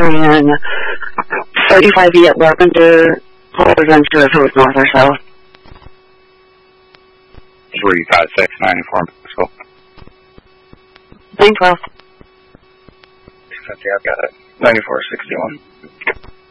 and 35E at Lavender. I wasn't sure if it was north or south. 356, 94 Mexico. 912. I've got it. 9461.